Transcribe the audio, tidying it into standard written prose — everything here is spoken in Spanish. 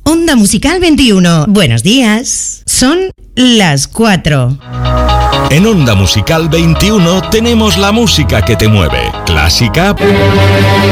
Onda Musical 21. Buenos días. Son las 4. En Onda Musical 21 tenemos la música que te mueve. Clásica,